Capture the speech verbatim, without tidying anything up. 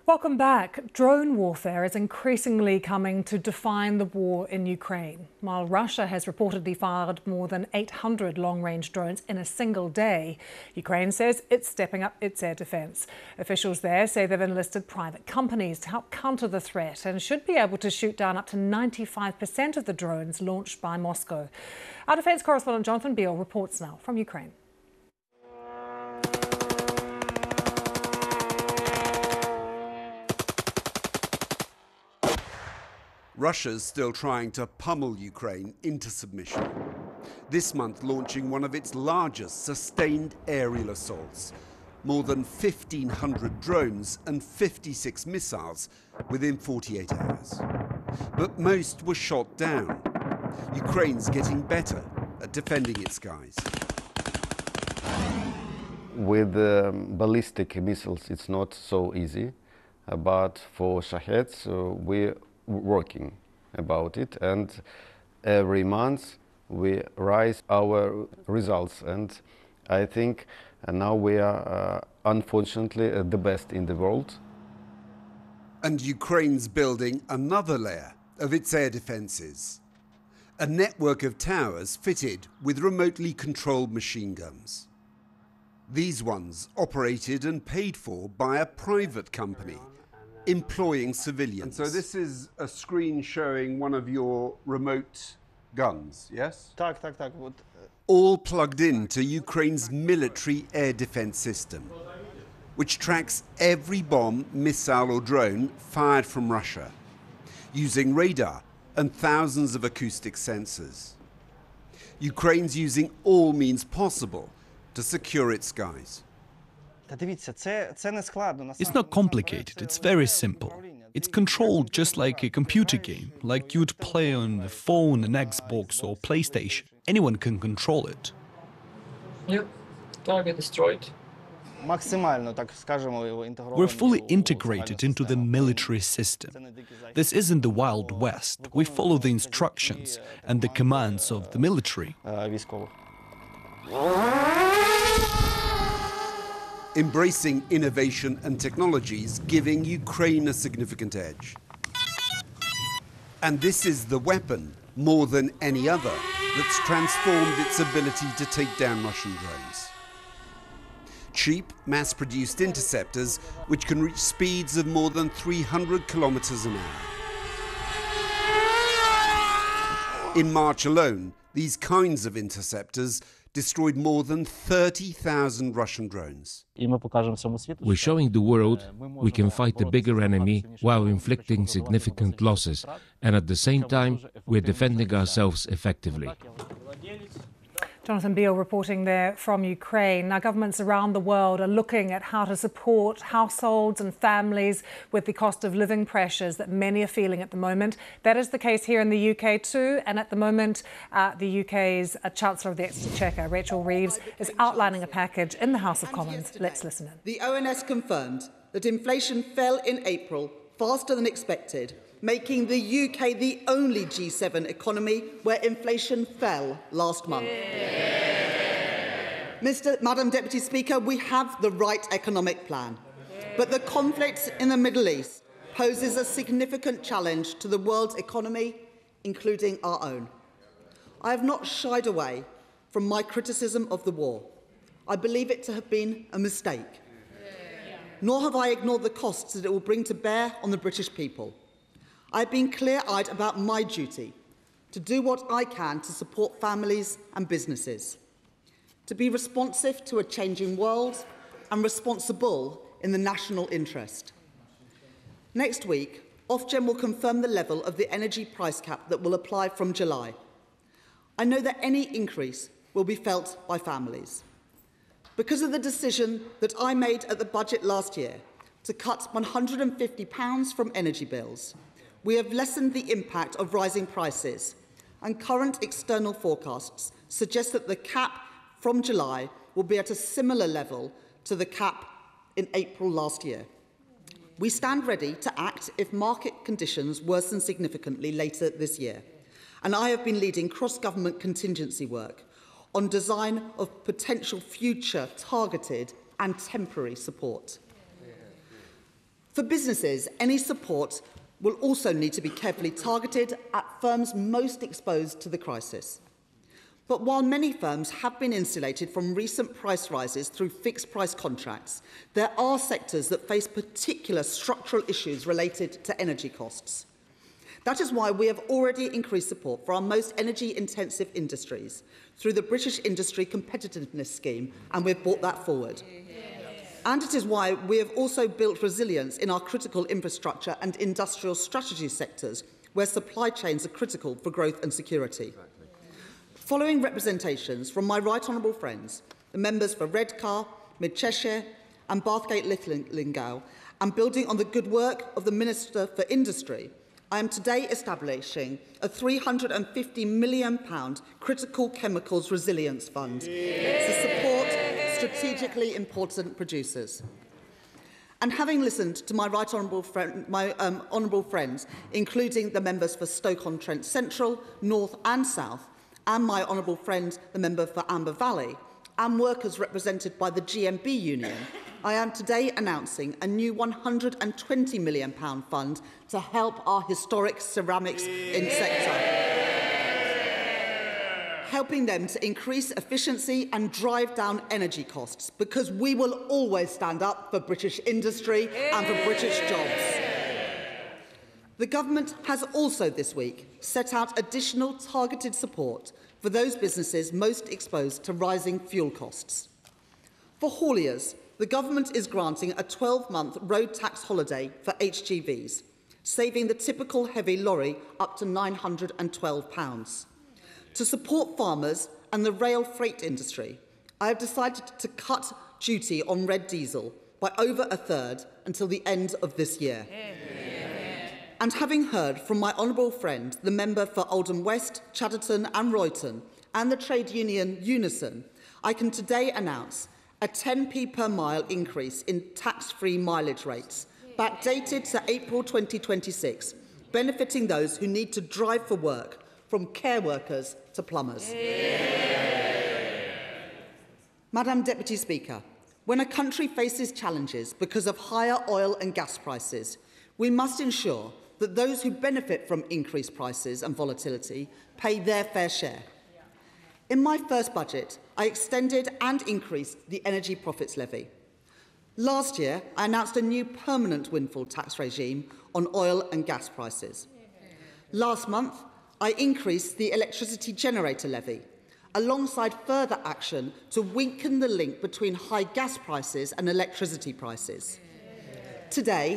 Welcome back. Drone warfare is increasingly coming to define the war in Ukraine. While Russia has reportedly fired more than eight hundred long-range drones in a single day, Ukraine says it's stepping up its air defence. Officials there say they've enlisted private companies to help counter the threat and should be able to shoot down up to ninety-five percent of the drones launched by Moscow. Our defence correspondent Jonathan Beale reports now from Ukraine. Russia's still trying to pummel Ukraine into submission. This month launching one of its largest sustained aerial assaults. More than fifteen hundred drones and fifty-six missiles within forty-eight hours. But most were shot down. Ukraine's getting better at defending its skies. With um, ballistic missiles it's not so easy, uh, but for Shaheds uh, we working about it, and every month we rise our results, and I think uh, now we are uh, unfortunately uh, the best in the world. And Ukraine's building another layer of its air defences. A network of towers fitted with remotely controlled machine guns. These ones operated and paid for by a private company, employing civilians. And so this is a screen showing one of your remote guns, yes? Так, так, так. Вот. All plugged into Ukraine's military air defense system, which tracks every bomb, missile or drone fired from Russia, using radar and thousands of acoustic sensors. Ukraine's using all means possible to secure its skies. It's not complicated, it's very simple. It's controlled just like a computer game, like you'd play on a phone, an Xbox or PlayStation. Anyone can control it. Yep, target destroyed. We're fully integrated into the military system. This isn't the Wild West. We follow the instructions and the commands of the military. Embracing innovation and technologies, giving Ukraine a significant edge. And this is the weapon, more than any other, that's transformed its ability to take down Russian drones. Cheap, mass-produced interceptors which can reach speeds of more than three hundred kilometers an hour. In March alone, these kinds of interceptors destroyed more than thirty thousand Russian drones. We're showing the world we can fight the bigger enemy while inflicting significant losses, and at the same time, we're defending ourselves effectively. Jonathan Beale reporting there from Ukraine. Now, governments around the world are looking at how to support households and families with the cost of living pressures that many are feeling at the moment. That is the case here in the U K too. And at the moment, uh, the U K's uh, Chancellor of the Exchequer, Rachel Reeves, is outlining a package in the House of Commons. Let's listen in. The O N S confirmed that inflation fell in April faster than expected, making the U K the only G seven economy where inflation fell last month. Mister Madam Deputy Speaker, we have the right economic plan, but the conflict in the Middle East poses a significant challenge to the world's economy, including our own. I have not shied away from my criticism of the war. I believe it to have been a mistake. Nor have I ignored the costs that it will bring to bear on the British people. I've been clear-eyed about my duty to do what I can to support families and businesses, to be responsive to a changing world and responsible in the national interest. Next week, Ofgem will confirm the level of the energy price cap that will apply from July. I know that any increase will be felt by families. Because of the decision that I made at the budget last year to cut one hundred and fifty pounds from energy bills, we have lessened the impact of rising prices, and current external forecasts suggest that the cap from July will be at a similar level to the cap in April last year. We stand ready to act if market conditions worsen significantly later this year, and I have been leading cross-government contingency work on design of potential future targeted and temporary support. For businesses, any support will also need to be carefully targeted at firms most exposed to the crisis. But while many firms have been insulated from recent price rises through fixed-price contracts, there are sectors that face particular structural issues related to energy costs. That is why we have already increased support for our most energy-intensive industries through the British Industry Competitiveness Scheme, and we've brought that forward. And it is why we have also built resilience in our critical infrastructure and industrial strategy sectors, where supply chains are critical for growth and security. Following representations from my right honourable friends, the members for Redcar, Mid Cheshire and Bathgate Linlithgow, and building on the good work of the Minister for Industry, I am today establishing a three hundred and fifty million pounds critical chemicals resilience fund to support strategically important producers. And having listened to my right honourable friend, my um, honourable friends, including the members for Stoke-on-Trent Central, North and South, and my honourable friend, the member for Amber Valley, and workers represented by the G M B Union, I am today announcing a new one hundred and twenty million pounds fund to help our historic ceramics in sector, helping them to increase efficiency and drive down energy costs, because we will always stand up for British industry and for British jobs. The government has also this week set out additional targeted support for those businesses most exposed to rising fuel costs. For hauliers, the government is granting a twelve-month road tax holiday for H G Vs, saving the typical heavy lorry up to nine hundred and twelve pounds. To support farmers and the rail freight industry, I have decided to cut duty on red diesel by over a third until the end of this year. And having heard from my honourable friend, the member for Oldham West, Chadderton and Royton, and the trade union Unison, I can today announce a ten p per mile increase in tax-free mileage rates, backdated to April twenty twenty-six, benefiting those who need to drive for work, from care workers to plumbers. Madam Deputy Speaker, when a country faces challenges because of higher oil and gas prices, we must ensure that those who benefit from increased prices and volatility pay their fair share. In my first budget, I extended and increased the Energy Profits Levy. Last year, I announced a new permanent windfall tax regime on oil and gas prices. Last month, I increased the Electricity Generator Levy, alongside further action to weaken the link between high gas prices and electricity prices. Today,